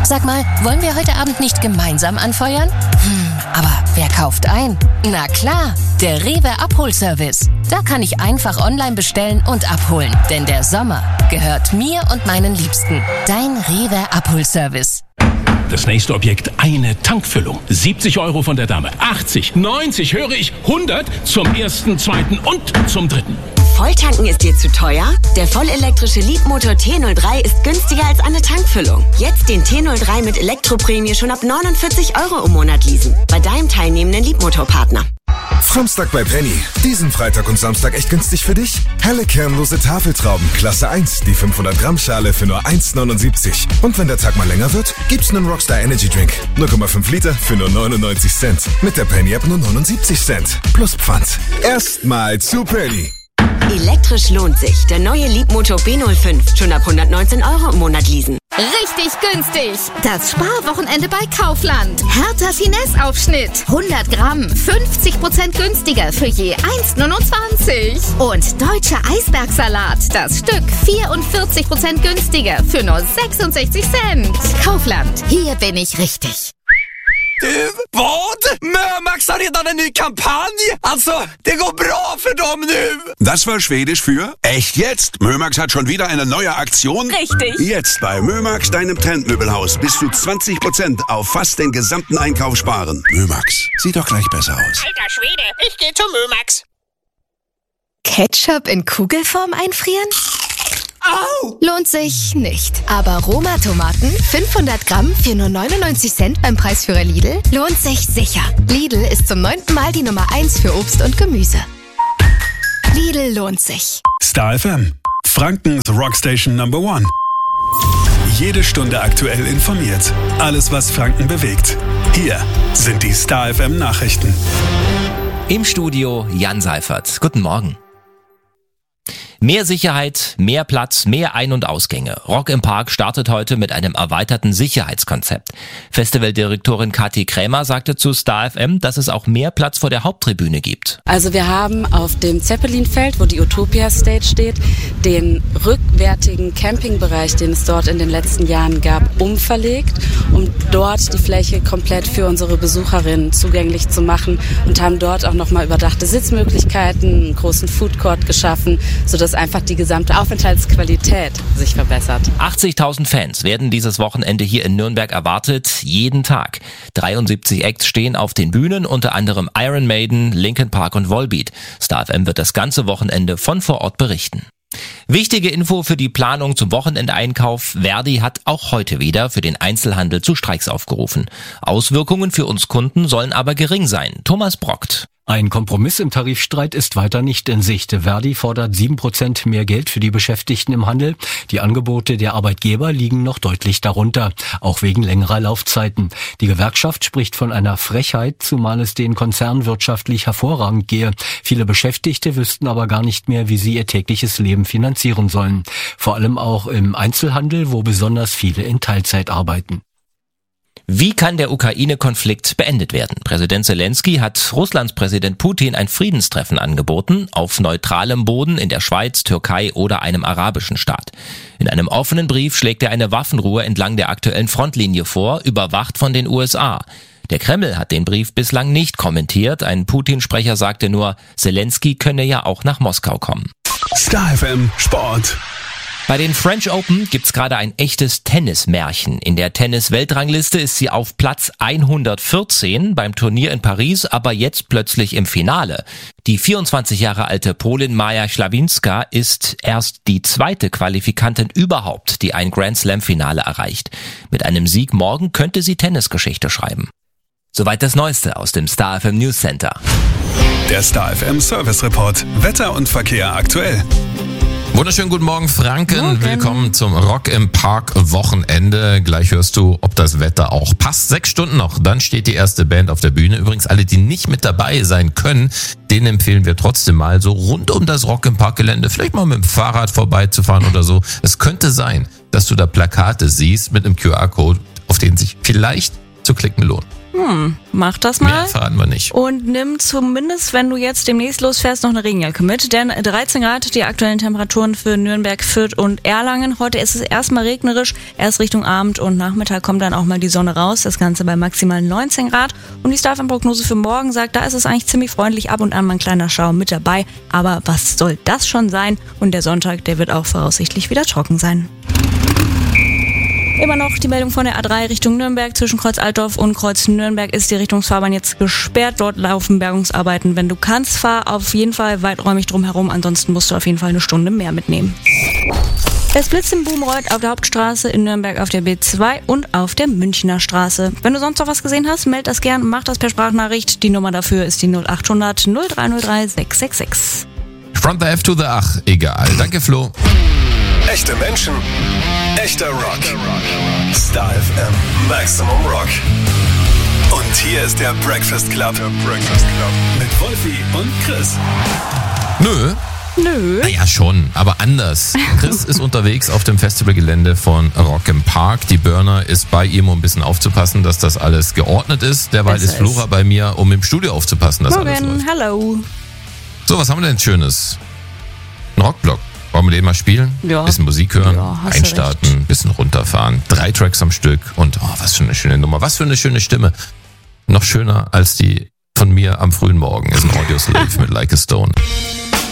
Sag mal, wollen wir heute Abend nicht gemeinsam anfeuern? Aber wer kauft ein? Na klar, der Rewe Abholservice. Da kann ich einfach online bestellen und abholen. Denn der Sommer gehört mir und meinen Liebsten. Dein Rewe Abholservice. Das nächste Objekt, eine Tankfüllung. 70 € von der Dame. 80, 90, höre ich, 100 zum ersten, zweiten und zum dritten. Volltanken ist dir zu teuer? Der vollelektrische Leapmotor T03 ist günstiger als eine Tankfüllung. Jetzt den T03 mit Elektroprämie schon ab 49 € im Monat leasen. Bei deinem teilnehmenden Leapmotor-Partner. Samstag bei Penny. Diesen Freitag und Samstag echt günstig für dich? Helle kernlose Tafeltrauben, Klasse 1, die 500 Gramm Schale für nur 1,79. Und wenn der Tag mal länger wird, gibt's einen Rockstar Energy Drink. 0,5 Liter für nur 99 Cent. Mit der Penny App nur 79 Cent. Plus Pfand. Erstmal zu Penny. Elektrisch lohnt sich. Der neue Leapmotor B05. Schon ab 119 € im Monat leasen. Richtig günstig. Das Sparwochenende bei Kaufland. Hertha Finesse-Aufschnitt. 100 Gramm. 50% günstiger für je 1,29. Und deutscher Eisbergsalat. Das Stück 44% günstiger für nur 66 Cent. Kaufland. Hier bin ich richtig. Vad? Mömax har redan en ny kampanj? Alltså, det går bra för dem nu! Das war Schwedisch für echt jetzt. Mömax hat schon wieder eine neue Aktion. Richtig. Jetzt bei Mömax, deinem Trendmöbelhaus, bis zu 20% auf fast den gesamten Einkauf sparen. Mömax, sieht doch gleich besser aus. Alter Schwede, ich gehe zu Mömax. Ketchup in Kugelform einfrieren? Au! Lohnt sich nicht. Aber Roma-Tomaten, 500 Gramm für nur 99 Cent beim Preisführer Lidl, lohnt sich sicher. Lidl ist zum 9. Mal die Nummer 1 für Obst und Gemüse. Lidl lohnt sich. Star FM, Frankens Rockstation Number 1. Jede Stunde aktuell informiert. Alles, was Franken bewegt. Hier sind die Star FM Nachrichten. Im Studio Jan Seifert. Guten Morgen. Mehr Sicherheit, mehr Platz, mehr Ein- und Ausgänge. Rock im Park startet heute mit einem erweiterten Sicherheitskonzept. Festivaldirektorin Kathi Krämer sagte zu Star FM, dass es auch mehr Platz vor der Haupttribüne gibt. Also wir haben auf dem Zeppelin-Feld, wo die Utopia Stage steht, den rückwärtigen Campingbereich, den es dort in den letzten Jahren gab, umverlegt, um dort die Fläche komplett für unsere Besucherinnen zugänglich zu machen und haben dort auch nochmal überdachte Sitzmöglichkeiten, einen großen Foodcourt geschaffen, sodass einfach die gesamte Aufenthaltsqualität sich verbessert. 80.000 Fans werden dieses Wochenende hier in Nürnberg erwartet, jeden Tag. 73 Acts stehen auf den Bühnen, unter anderem Iron Maiden, Linkin Park und Volbeat. Star FM wird das ganze Wochenende von vor Ort berichten. Wichtige Info für die Planung zum Wochenendeinkauf. Verdi hat auch heute wieder für den Einzelhandel zu Streiks aufgerufen. Auswirkungen für uns Kunden sollen aber gering sein. Thomas Brockt. Ein Kompromiss im Tarifstreit ist weiter nicht in Sicht. Verdi fordert 7% mehr Geld für die Beschäftigten im Handel. Die Angebote der Arbeitgeber liegen noch deutlich darunter, auch wegen längerer Laufzeiten. Die Gewerkschaft spricht von einer Frechheit, zumal es den Konzernen wirtschaftlich hervorragend gehe. Viele Beschäftigte wüssten aber gar nicht mehr, wie sie ihr tägliches Leben finanzieren sollen. Vor allem auch im Einzelhandel, wo besonders viele in Teilzeit arbeiten. Wie kann der Ukraine-Konflikt beendet werden? Präsident Zelensky hat Russlands Präsident Putin ein Friedenstreffen angeboten, auf neutralem Boden in der Schweiz, Türkei oder einem arabischen Staat. In einem offenen Brief schlägt er eine Waffenruhe entlang der aktuellen Frontlinie vor, überwacht von den USA. Der Kreml hat den Brief bislang nicht kommentiert. Ein Putin-Sprecher sagte nur, Zelensky könne ja auch nach Moskau kommen. Star FM Sport. Bei den French Open gibt's gerade ein echtes Tennismärchen. In der Tennis-Weltrangliste ist sie auf Platz 114 beim Turnier in Paris, aber jetzt plötzlich im Finale. Die 24 Jahre alte Polin Maja Schlawinska ist erst die zweite Qualifikantin überhaupt, die ein Grand-Slam-Finale erreicht. Mit einem Sieg morgen könnte sie Tennisgeschichte schreiben. Soweit das Neueste aus dem Star FM News Center. Der Star FM Service Report. Wetter und Verkehr aktuell. Wunderschönen guten Morgen, Franken. Morgen. Willkommen zum Rock im Park Wochenende. Gleich hörst du, ob das Wetter auch passt. 6 Stunden noch, dann steht die erste Band auf der Bühne. Übrigens alle, die nicht mit dabei sein können, denen empfehlen wir trotzdem mal so rund um das Rock im Park Gelände vielleicht mal mit dem Fahrrad vorbeizufahren oder so. Es könnte sein, dass du da Plakate siehst mit einem QR-Code, auf denen sich vielleicht zu klicken lohnt. Mach das mal. Mehr verraten wir nicht. Und nimm zumindest, wenn du jetzt demnächst losfährst, noch eine Regenjacke mit. Denn 13 Grad die aktuellen Temperaturen für Nürnberg, Fürth und Erlangen. Heute ist es erstmal regnerisch. Erst Richtung Abend und Nachmittag kommt dann auch mal die Sonne raus. Das Ganze bei maximal 19 Grad. Und die StarFM-Prognose für morgen sagt, da ist es eigentlich ziemlich freundlich. Ab und an mal ein kleiner Schauer mit dabei. Aber was soll das schon sein? Und der Sonntag, der wird auch voraussichtlich wieder trocken sein. Immer noch die Meldung von der A3 Richtung Nürnberg. Zwischen Kreuz Altdorf und Kreuz Nürnberg ist die Richtungsfahrbahn jetzt gesperrt. Dort laufen Bergungsarbeiten. Wenn du kannst, fahr auf jeden Fall weiträumig drumherum. Ansonsten musst du auf jeden Fall eine Stunde mehr mitnehmen. Es blitzt in Bubenreuth auf der Hauptstraße, in Nürnberg auf der B2 und auf der Münchner Straße. Wenn du sonst noch was gesehen hast, meld das gern, mach das per Sprachnachricht. Die Nummer dafür ist die 0800 0303 666. From the F to the Ach, egal. Danke, Flo. Echte Menschen, echter Rock. Star FM, Maximum Rock. Und hier ist der Breakfast Club. Mit Wolfi und Chris. Nö. Naja, schon, aber anders. Chris ist unterwegs auf dem Festivalgelände von Rock im Park. Die Burner ist bei ihm, um ein bisschen aufzupassen, dass das alles geordnet ist. Derweil ist Flora bei mir, um im Studio aufzupassen, dass alles läuft. Hallo. So, was haben wir denn Schönes? Ein Rockblock. Wollen wir den mal spielen? Ja. Bisschen Musik hören, einstarten, bisschen runterfahren. 3 Tracks am Stück und was für eine schöne Nummer. Was für eine schöne Stimme. Noch schöner als die von mir am frühen Morgen ist ein Audioslave mit Like a Stone.